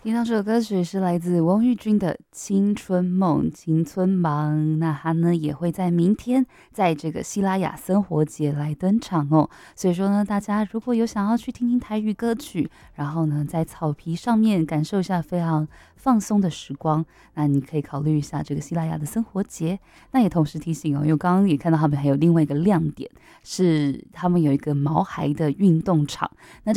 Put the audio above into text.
听到这首歌曲是来自王玉军的《青春梦》青春忙，那他呢也会在明天在这个希拉雅生活节来登场哦。所以说呢，大家如果有想要去听听台语歌曲，然后呢在草皮上面感受一下非常放松的时光，那你可以考虑一下这个希拉雅的生活节。那也同时提醒哦，因为刚刚也看到他们还有另外一个亮点，是他们有一个毛孩的运动场。那